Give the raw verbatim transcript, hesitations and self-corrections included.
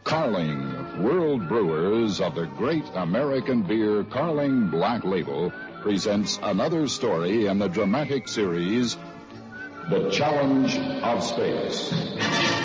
Carling, world brewers of the great American beer Carling Black Label, presents another story in the dramatic series, The Challenge of Space.